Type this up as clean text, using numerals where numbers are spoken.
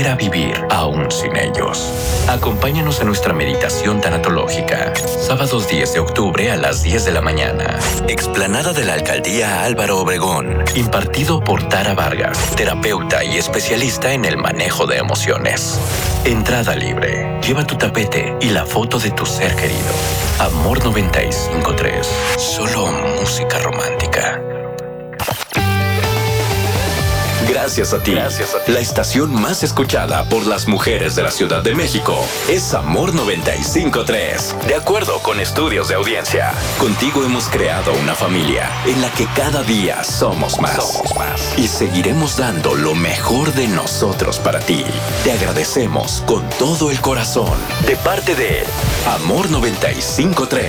aprender a vivir aún sin ellos. Acompáñanos en nuestra meditación tanatológica. Sábados 10 de octubre a las 10 de la mañana. Explanada de la Alcaldía Álvaro Obregón. Impartido por Tara Vargas, terapeuta y especialista en el manejo de emociones. Entrada libre. Lleva tu tapete y la foto de tu ser querido. Amor 95.3. Solo música romántica. Gracias a ti. La estación más escuchada por las mujeres de la Ciudad de México es Amor 95.3. De acuerdo con estudios de audiencia, contigo hemos creado una familia en la que cada día somos más. Y seguiremos dando lo mejor de nosotros para ti. Te agradecemos con todo el corazón. De parte de Amor 95.3.